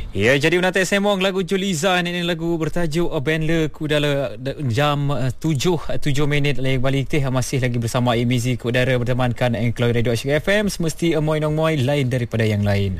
Ya, jadi menata semong lagu Juliza ini lagu bertajuk Band Le Kudala jam 7 minit lagi balik teh masih lagi bersama Emizi ke udara bertemankan Engklau Radio Asyik FM semesti amoy nong moy lain daripada yang lain.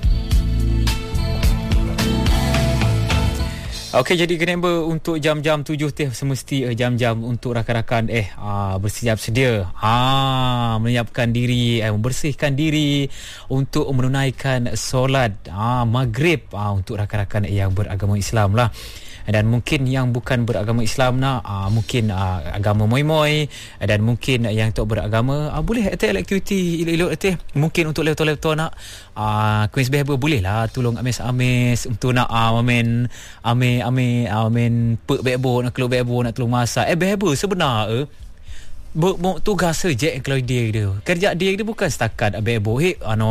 Okey, jadi kenapa untuk jam-jam 7 teh semesti jam-jam untuk rakan-rakan bersiap sedia menyiapkan diri, membersihkan diri untuk menunaikan solat maghrib untuk rakan-rakan yang beragama Islam lah. Dan mungkin yang bukan beragama Islam mungkin agama moi-moi, dan mungkin yang tak beragama boleh aktiviti elok-elok mungkin untuk lepas-lepas nak kuis behavior boleh lah tolong amis-amis untuk nak amin pek bebo nak keluar bebo nak tolong masak behavior sebenar tugas saja kalau dia kerja dia bukan setakat bebo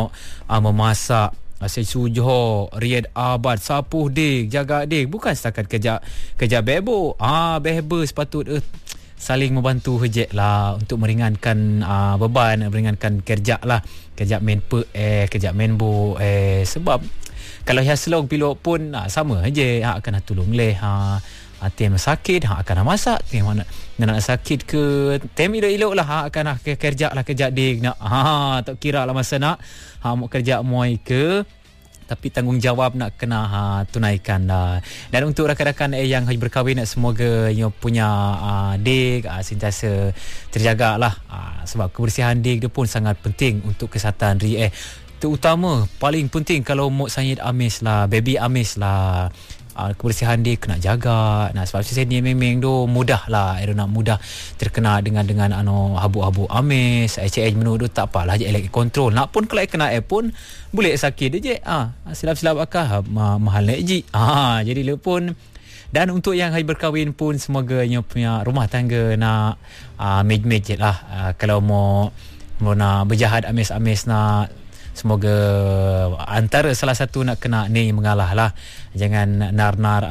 memasak asyik sujoh riad abad sapuh dik jaga dik bukan setakat kerja bebo bebo sepatut saling membantu hejek lah untuk meringankan beban, meringankan kerja lah, kerja main kerja main bo sebab kalau yang selong pilot pun sama aja akan tolong leh tem sakit akan masak tem nak sakit ke tem elok lah akan kerja lah kerja dik nak tak kira lah masa nak mau kerja moi ke tapi tanggungjawab nak kena tunaikan lah. Dan untuk rakan-rakan yang berkahwin semoga yang punya dik sentiasa terjaga lah sebab kebersihan dik dia pun sangat penting untuk kesihatan diri terutama paling penting kalau mau sanyit amis lah baby amis lah kebersihan dia kena jaga. Sebab saya ni memang do mudah lah nak mudah terkena dengan habu-habu amis CH menu tu tak apalah je elak kontrol nak pun kalau kena pun boleh sakit je silap-silap akal mahal je jadi le pun. Dan untuk yang hari berkahwin pun semoga punya rumah tangga nak mej-mej lah kalau mau nak berjahat amis-amis nak semoga antara salah satu nak kena ni mengalah lah. Jangan nar-nar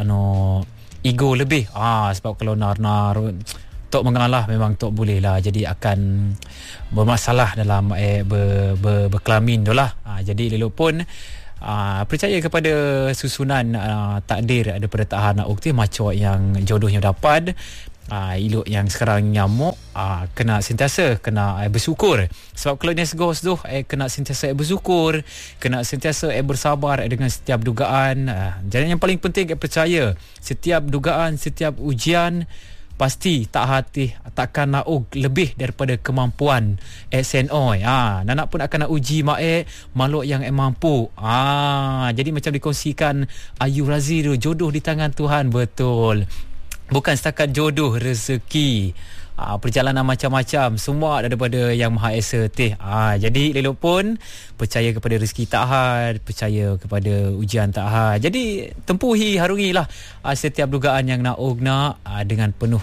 ego lebih. Sebab kalau nar-nar tok mengalah memang tok boleh lah. Jadi akan bermasalah dalam berkelamin tu lah. Jadi lelok pun percaya kepada susunan takdir daripada tahan ukti macam yang jodohnya dapat. Elok yang sekarang nyamuk kena sentiasa kena bersyukur sebab kalau ni segos tu kena sentiasa bersyukur, kena sentiasa bersabar dengan setiap dugaan. Jadi yang paling penting percaya setiap dugaan, setiap ujian pasti takkan nak lebih daripada kemampuan SNO. Nak pun akan nak uji makhluk yang mampu. Jadi macam dikongsikan Ayu Razi tu, jodoh di tangan Tuhan. Betul, bukan setakat jodoh, rezeki, perjalanan macam-macam semua daripada Yang Maha Esa jadi lelok pun percaya kepada rezeki tak had, percaya kepada ujian tak had. Jadi tempuhi, harungilah setiap dugaan yang nak dengan penuh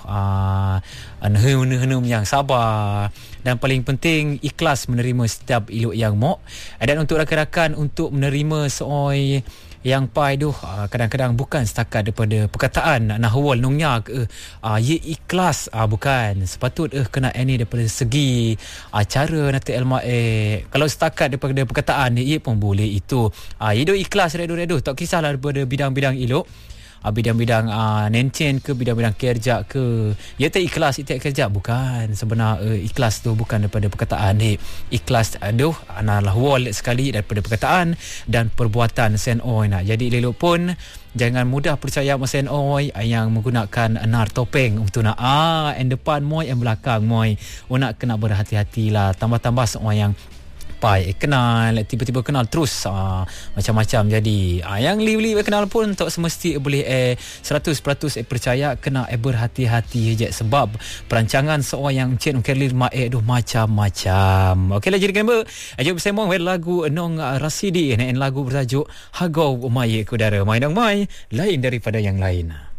henum yang sabar, dan paling penting ikhlas menerima setiap elok yang dan untuk rakan-rakan untuk menerima seoi yang pai tu kadang-kadang bukan setakat daripada perkataan nahwal nungnya ye ikhlas bukan sepatut kena ini daripada segi cara nanti ilmu kalau setakat daripada perkataan ye pun boleh itu ye do ikhlas redo tak kisahlah daripada bidang-bidang elok bidang-bidang nencen ke bidang-bidang kerja ke ya tak ikhlas itu kerja bukan sebenar ikhlas tu bukan daripada perkataan ikhlas adalah wall sekali daripada perkataan dan perbuatan senoi jadi lelok pun jangan mudah percaya senoi yang menggunakan nar topeng untuk nak yang depan moi yang belakang moi nak kena berhati-hatilah tambah-tambah semua yang kenal tiba-tiba kenal terus macam-macam. Jadi yang liu-liu kenal pun tak semesti boleh 100% percaya, kena berhati-hati je sebab perancangan seorang yang Encik Kerlir macam-macam. Okeylah, jadi kenapa ajak bersembang lagu Nong Rasidi lagu bertajuk Hagau Mai Kudara. Mai dong mai lain daripada yang lain.